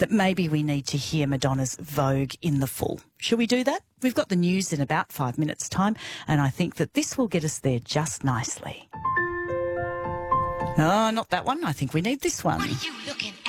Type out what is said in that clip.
that maybe we need to hear Madonna's Vogue in the full. Shall we do that? We've got the news in about 5 minutes' time, and I think that this will get us there just nicely. Oh, not that one. I think we need this one. What are you looking